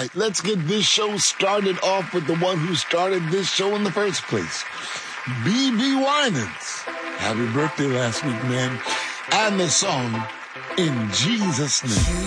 right, let's get this show started off with the one who started this show in the first place. B.B. Winans. Happy birthday last week, man. And the song, In Jesus' Name.